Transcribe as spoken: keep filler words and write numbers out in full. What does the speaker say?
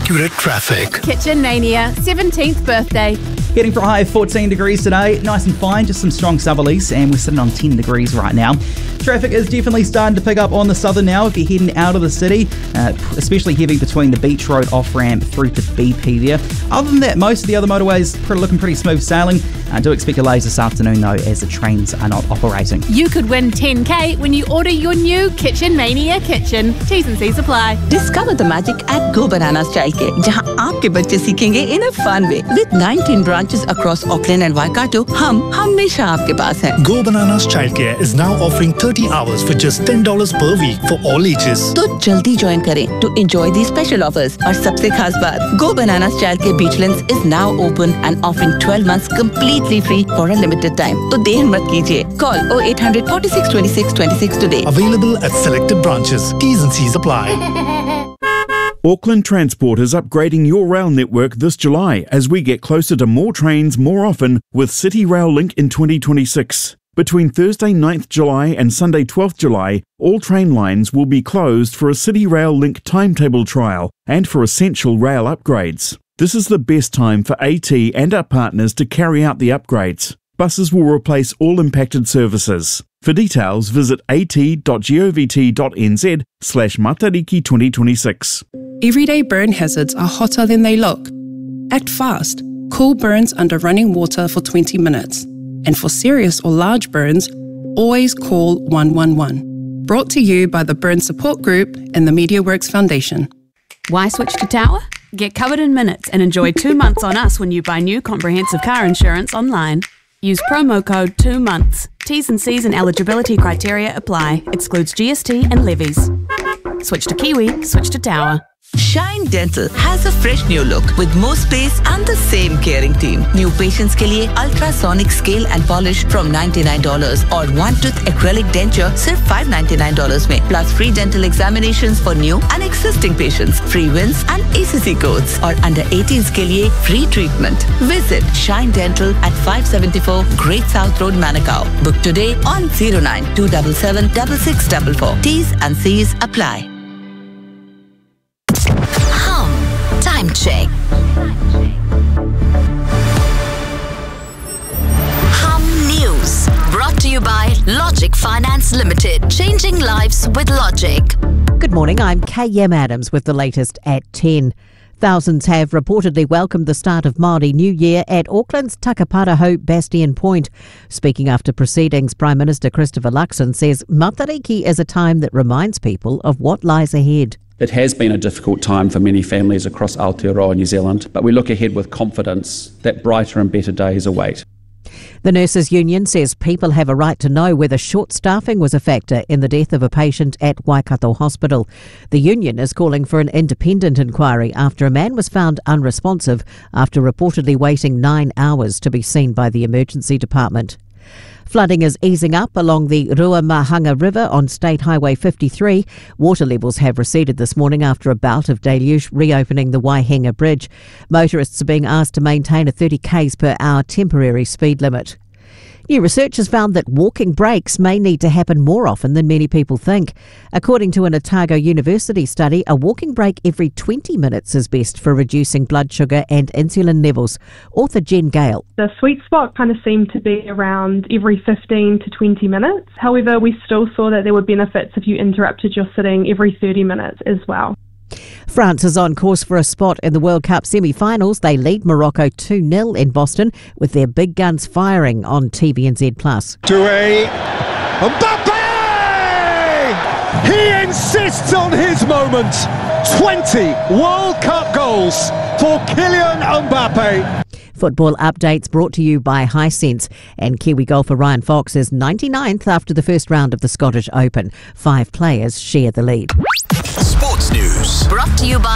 accurate traffic. Kitchen Mania, seventeenth birthday. Heading for a high of fourteen degrees today, nice and fine, just some strong southerlies, and we're sitting on ten degrees right now. Traffic is definitely starting to pick up on the southern now if you're heading out of the city, uh, especially heavy between the Beach Road off-ramp through to B P there. Other than that, most of the other motorways are looking pretty smooth sailing. I uh, do expect delays this afternoon though, as the trains are not operating. You could win ten K when you order your new Kitchen Mania kitchen. T's and C's apply. Discover the magic at Go Bananas Childcare, जहां आपके बच्चे सीखेंगे in a fun way. With nineteen branches across Auckland and Waikato, हम हमेशा आपके पास हैं. Go Bananas Childcare is now offering thirty hours for just ten dollars per week for all ages. तो जल्दी join करें to enjoy these special offers. और सबसे खास बात, Go Bananas Childcare Beachlands is now open and offering twelve months completely free for a limited time. तो देर मत कीजिए. Call oh eight hundred forty-six twenty-six twenty-six today. Available at selected branches. T's and C's apply. Auckland Transport is upgrading your rail network this July as we get closer to more trains more often with City Rail Link in twenty twenty-six. Between Thursday ninth July and Sunday twelfth July, all train lines will be closed for a City Rail Link timetable trial and for essential rail upgrades. This is the best time for AT and our partners to carry out the upgrades. Buses will replace all impacted services. For details, visit at.govt.nz slash matariki twenty twenty-six. Everyday burn hazards are hotter than they look. Act fast. Cool burns under running water for twenty minutes. And for serious or large burns, always call one one one. Brought to you by the Burn Support Group and the MediaWorks Foundation. Why switch to Tower? Get covered in minutes and enjoy two months on us when you buy new comprehensive car insurance online. Use promo code two months. T's and C's and eligibility criteria apply. Excludes G S T and levies. Switch to Kiwi, switch to Tower. Shine Dental has a fresh new look with more space and the same caring team. New patients के लिए ultrasonic scale and polish from ninety-nine dollars और one tooth acrylic denture सिर्फ five ninety-nine dollars में. Plus free dental examinations for new and existing patients, free wins and A C C codes. और under eighteens के लिए free treatment. Visit Shine Dental at five seventy-four Great South Road, Manukau. Book today on zero nine two seven seven six six four four. T's and C's apply. Time check. Hum News. Brought to you by Logic Finance Limited. Changing lives with Logic. Good morning, I'm K M Adams with the latest at ten. Thousands have reportedly welcomed the start of Māori New Year at Auckland's Takaparaho Bastion Point. Speaking after proceedings, Prime Minister Christopher Luxon says Matariki is a time that reminds people of what lies ahead. It has been a difficult time for many families across Aotearoa, New Zealand, but we look ahead with confidence that brighter and better days await. The Nurses Union says people have a right to know whether short staffing was a factor in the death of a patient at Waikato Hospital. The union is calling for an independent inquiry after a man was found unresponsive after reportedly waiting nine hours to be seen by the emergency department. Flooding is easing up along the Ruamahanga River on State Highway fifty-three. Water levels have receded this morning after a bout of deluge, reopening the Waihenga Bridge. Motorists are being asked to maintain a thirty kilometres per hour temporary speed limit. New research has found that walking breaks may need to happen more often than many people think. According to an Otago University study, a walking break every twenty minutes is best for reducing blood sugar and insulin levels. Author Jen Gale. The sweet spot kind of seemed to be around every fifteen to twenty minutes. However, we still saw that there were benefits if you interrupted your sitting every thirty minutes as well. France is on course for a spot in the World Cup semi-finals. They lead Morocco two nil in Boston with their big guns firing on T V N Z plus. Doué, Mbappe! He insists on his moment. twenty World Cup goals for Kylian Mbappe. Football updates brought to you by Hisense. And Kiwi golfer Ryan Fox is ninety-ninth after the first round of the Scottish Open. Five players share the lead. Sports News. Brought to you by